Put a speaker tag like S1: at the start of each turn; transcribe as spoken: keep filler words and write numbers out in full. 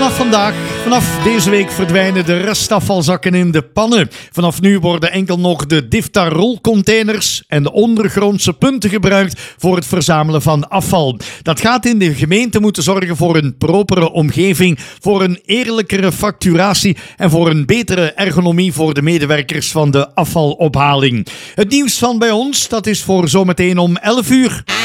S1: Vanaf vandaag, vanaf deze week verdwijnen de restafvalzakken in de pannen. Vanaf nu worden enkel nog de Diftar-rolcontainers en de ondergrondse punten gebruikt voor het verzamelen van afval. Dat gaat in de gemeente moeten zorgen voor een propere omgeving, voor een eerlijkere facturatie en voor een betere ergonomie voor de medewerkers van de afvalophaling. Het nieuws van bij ons, dat is voor zometeen om elf uur.